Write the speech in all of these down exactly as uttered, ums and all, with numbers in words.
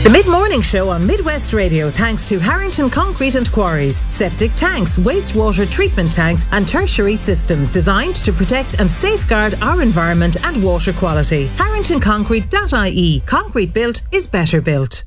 The Mid-Morning Show on Midwest Radio, thanks to Harrington Concrete and Quarries. Septic tanks, wastewater treatment tanks and tertiary systems designed to protect and safeguard our environment and water quality. harrington concrete dot I E. Concrete built is better built.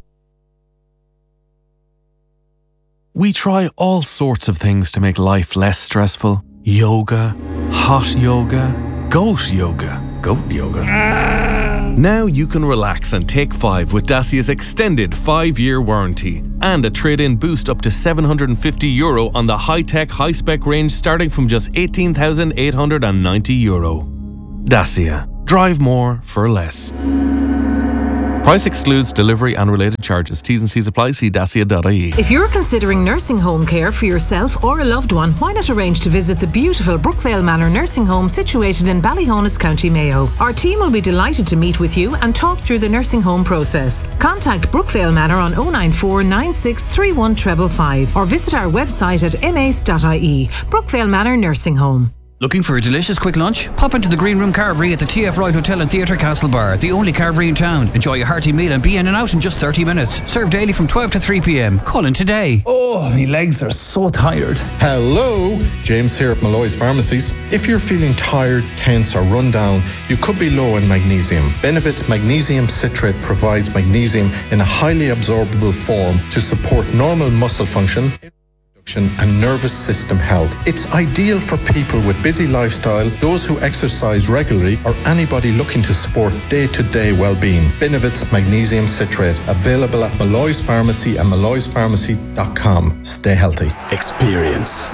We try all sorts of things to make life less stressful. Yoga, hot yoga, goat yoga, goat yoga. Now you can relax and take five with Dacia's extended five-year warranty and a trade-in boost up to seven hundred fifty euro on the high-tech, high-spec range starting from just eighteen thousand eight hundred ninety euro. Dacia. Drive more for less. Price excludes delivery and related charges. T's and C's apply. See dacia dot I E. If you're considering nursing home care for yourself or a loved one, why not arrange to visit the beautiful Brookvale Manor Nursing Home situated in Ballyhonus, County Mayo. Our team will be delighted to meet with you and talk through the nursing home process. Contact Brookvale Manor on oh nine four nine six three one five five or visit our website at m a c e dot I E. Brookvale Manor Nursing Home. Looking for a delicious quick lunch? Pop into the Green Room Carvery at the T F Wright Hotel and Theatre Castlebar, the only carvery in town. Enjoy a hearty meal and be in and out in just thirty minutes. Served daily from twelve to three p.m. Call in today. Oh, my legs are so tired. Hello, James here at Malloy's Pharmacies. If you're feeling tired, tense or run down, you could be low in magnesium. Benevit's magnesium citrate provides magnesium in a highly absorbable form to support normal muscle function and nervous system health. It's ideal for people with busy lifestyle, those who exercise regularly, or anybody looking to support day-to-day well-being. Benevit's Magnesium Citrate, available at Malloy's Pharmacy and malloys pharmacy dot com. Stay healthy. Experience.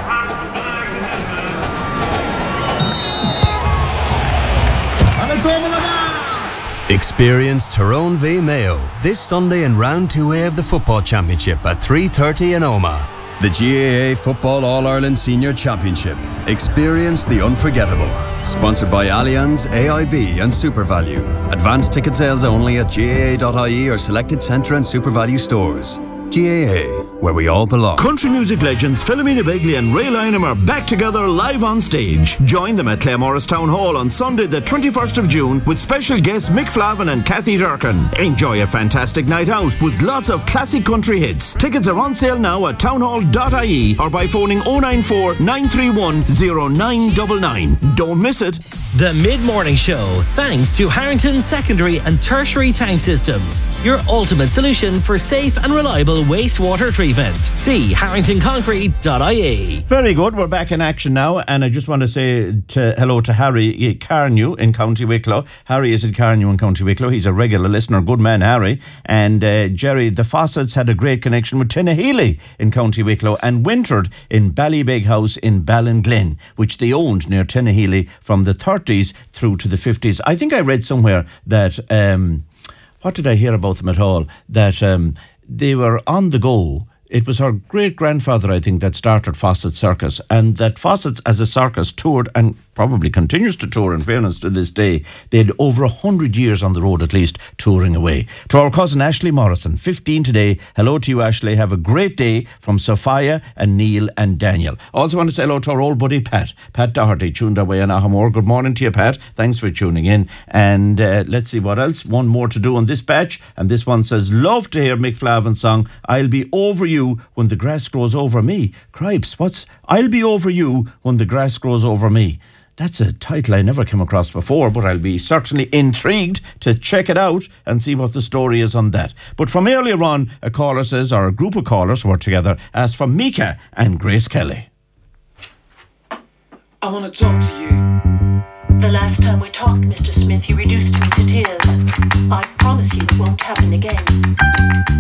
And it's over the bar. Experience Tyrone v Mayo this Sunday in round two A of the Football Championship at three thirty in Omagh. The G A A Football All-Ireland Senior Championship. Experience the unforgettable. Sponsored by Allianz, A I B and SuperValue. Advanced ticket sales only at G A A dot I E or selected Centre and SuperValue stores. G A A, where we all belong. Country music legends Philomena Begley and Ray Lynham are back together live on stage. Join them at Claremorris Town Hall on Sunday the twenty-first of June with special guests Mick Flavin and Kathy Durkin. Enjoy a fantastic night out with lots of classic country hits. Tickets are on sale now at townhall dot I E or by phoning oh nine four nine three one oh nine nine nine. Don't miss it. The Mid-Morning Show, thanks to Harrington Secondary and Tertiary Tank Systems, your ultimate solution for safe and reliable wastewater treatment. See harrington concrete dot I E. Very good. We're back in action now, and I just want to say to, hello to Harry Carnew in County Wicklow. Harry is in Carnew in County Wicklow. He's a regular listener. Good man, Harry. And uh, Jerry, the Fawcett's had a great connection with Tinnahealy in County Wicklow and wintered in Ballybeg House in Ballinglen, which they owned near Tinnahealy from the thirties through to the fifties. I think I read somewhere that, um, what did I hear about them at all? That um, they were on the go. It was her great-grandfather, I think, that started Fawcett Circus, and that Fawcett's as a circus toured and probably continues to tour, in fairness, to this day. They had over a hundred years on the road, at least, touring away. To our cousin Ashley Morrison, fifteen today. Hello to you, Ashley. Have a great day from Sophia and Neil and Daniel. Also want to say hello to our old buddy Pat. Pat Doherty, tuned away in Ahamore. Good morning to you, Pat. Thanks for tuning in. And uh, let's see what else. One more to do on this batch. And this one says, love to hear Mick Flavin's song, I'll Be Over You When the Grass Grows Over Me. Cripes, what's I'll Be Over You When the Grass Grows Over Me? That's a title I never came across before, but I'll be certainly intrigued to check it out and see what the story is on that. But from earlier on, a caller says, or a group of callers who are together, asked for Mika and Grace Kelly. I want to talk to you. The last time we talked, Mister Smith, you reduced